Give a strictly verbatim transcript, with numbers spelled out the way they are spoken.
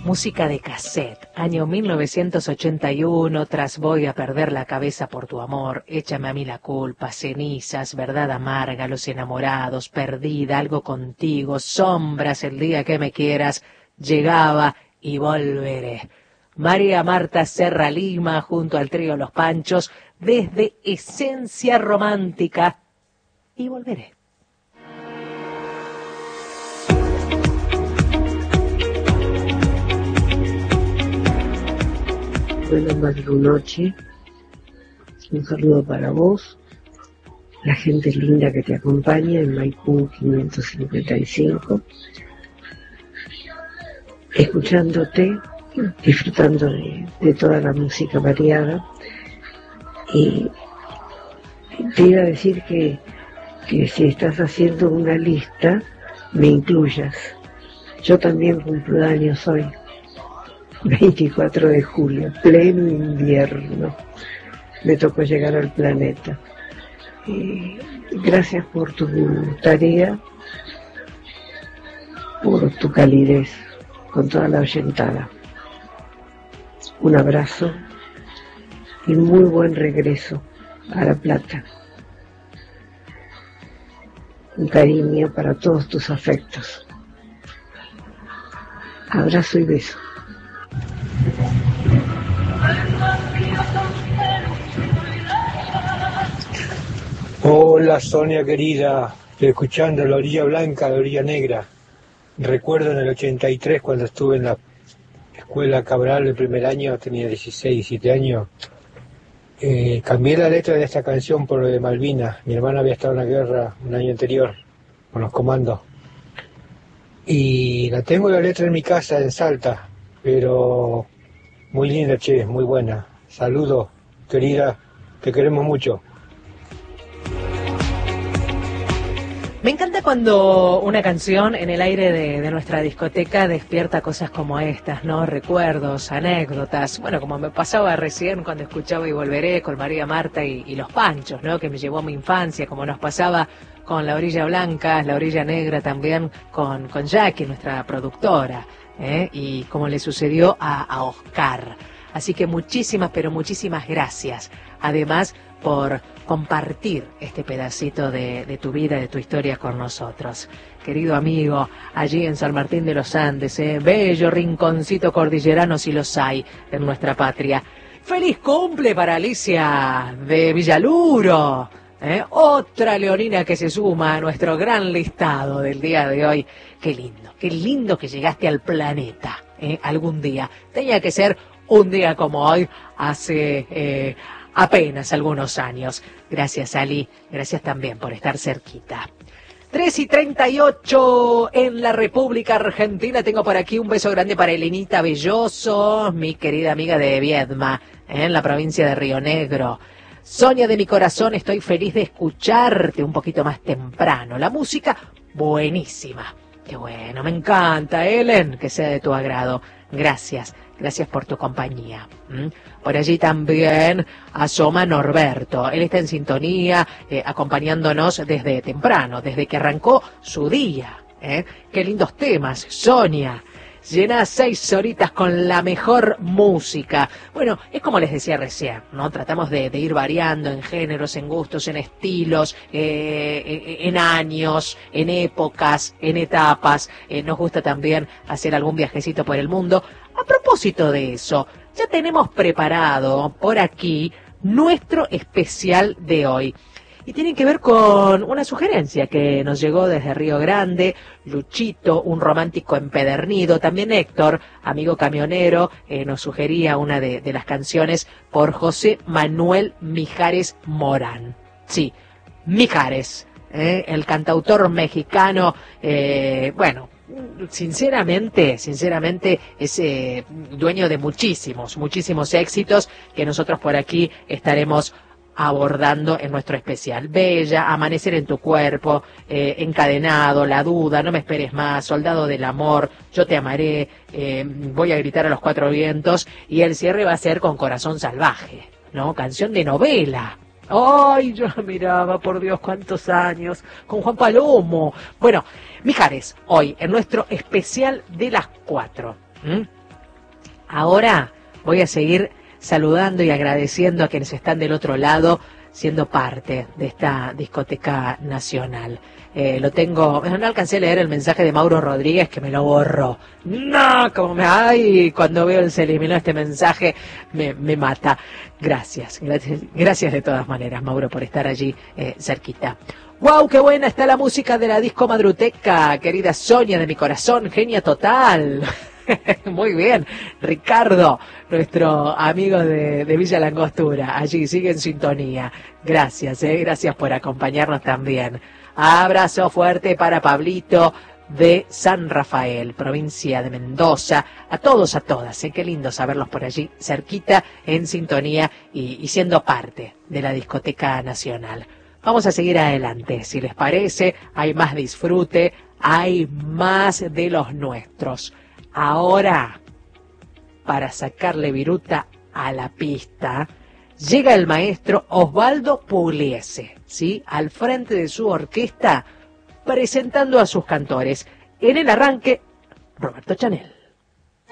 Música de cassette, año mil novecientos ochenta y uno, tras Voy a perder la cabeza por tu amor, Échame a mí la culpa, Cenizas, Verdad amarga, Los enamorados, Perdida, Algo contigo, Sombras, El día que me quieras, Llegaba y volveré. María Marta Serra Lima junto al trío Los Panchos, desde Esencia Romántica y volveré. Buenas noches, un saludo para vos, la gente linda que te acompaña en Maipú quinientos cincuenta y cinco, escuchándote, disfrutando de, de toda la música variada. Y te iba a decir que, que si estás haciendo una lista, me incluyas. Yo también cumplo años hoy. veinticuatro de julio, pleno invierno, me tocó llegar al planeta. Y gracias por tu tarea, por tu calidez, con toda la oyentada. Un abrazo y muy buen regreso a La Plata. Un cariño para todos tus afectos. Abrazo y beso. Hola Sonia querida, estoy escuchando La Orilla Blanca, La Orilla Negra. Recuerdo en el ochenta y tres cuando estuve en la escuela Cabral el primer año, tenía dieciséis, diecisiete años. Eh, cambié la letra de esta canción por lo de Malvinas. Mi hermana había estado en la guerra un año anterior con los comandos. Y la tengo la letra en mi casa en Salta, pero muy linda, che, muy buena. Saludos, querida, te queremos mucho. Me encanta cuando una canción en el aire de, de nuestra discoteca despierta cosas como estas, ¿no? Recuerdos, anécdotas. Bueno, como me pasaba recién cuando escuchaba Y Volveré con María Marta y, y Los Panchos, ¿no? Que me llevó a mi infancia, como nos pasaba con La Orilla Blanca, La Orilla Negra también con, con Jackie, nuestra productora, ¿eh? Y como le sucedió a, a Oscar. Así que muchísimas, pero muchísimas gracias. Además, por compartir este pedacito de, de tu vida, de tu historia con nosotros. Querido amigo, allí en San Martín de los Andes, eh, bello rinconcito cordillerano si los hay en nuestra patria. ¡Feliz cumple para Alicia de Villaluro! ¿Eh? Otra leonina que se suma a nuestro gran listado del día de hoy. Qué lindo, qué lindo que llegaste al planeta, ¿eh? Algún día. Tenía que ser un día como hoy, hace eh, apenas algunos años. Gracias, Ali. Gracias también por estar cerquita. tres y treinta y ocho en la República Argentina. Tengo por aquí un beso grande para Elenita Belloso, mi querida amiga de Viedma, ¿eh? En la provincia de Río Negro. Sonia de mi corazón, estoy feliz de escucharte un poquito más temprano. La música, buenísima. Qué bueno, me encanta, Ellen, que sea de tu agrado. Gracias, gracias por tu compañía. ¿Mm? Por allí también asoma Norberto. Él está en sintonía, eh, acompañándonos desde temprano, desde que arrancó su día. ¿eh? Qué lindos temas, Sonia. Llena seis horitas con la mejor música. Bueno, es como les decía recién, ¿no? Tratamos de, de ir variando en géneros, en gustos, en estilos, eh, en años, en épocas, en etapas. Eh, nos gusta también hacer algún viajecito por el mundo. A propósito de eso, ya tenemos preparado por aquí nuestro especial de hoy. Y tiene que ver con una sugerencia que nos llegó desde Río Grande, Luchito, un romántico empedernido, también Héctor, amigo camionero, eh, nos sugería una de, de las canciones por José Manuel Mijares Morán. Sí, Mijares, eh, el cantautor mexicano, eh, bueno, sinceramente, sinceramente es eh, dueño de muchísimos, muchísimos éxitos que nosotros por aquí estaremos abordando en nuestro especial. Bella, Amanecer en tu cuerpo, eh, Encadenado, La duda, No me esperes más, Soldado del amor, Yo te amaré, eh, Voy a gritar a los cuatro vientos, y el cierre va a ser con Corazón salvaje, ¿no? Canción de novela. ¡Ay, yo la miraba, por Dios, cuántos años! Con Juan Palomo. Bueno, Mijares, hoy en nuestro especial de las cuatro. ¿Mm? Ahora voy a seguir saludando y agradeciendo a quienes están del otro lado, siendo parte de esta discoteca nacional. Eh, lo tengo, no alcancé a leer el mensaje de Mauro Rodríguez, que me lo borró. No, como me, ay, cuando veo el se eliminó este mensaje, me, me mata. Gracias, gracias, gracias de todas maneras, Mauro, por estar allí eh, cerquita. ¡Wow! ¡Qué buena está la música de la disco Madruteca! Querida Sonia de mi corazón, genia total. Muy bien, Ricardo, nuestro amigo de, de Villa Langostura, allí sigue en sintonía. Gracias, eh, gracias por acompañarnos también. Abrazo fuerte para Pablito de San Rafael, provincia de Mendoza. A todos, a todas, eh, qué lindo saberlos por allí, cerquita, en sintonía y, y siendo parte de la discoteca nacional. Vamos a seguir adelante, si les parece, hay más disfrute, hay más de los nuestros. Ahora, para sacarle viruta a la pista, llega el maestro Osvaldo Pugliese, ¿sí? Al frente de su orquesta, presentando a sus cantores. En el arranque, Roberto Chanel.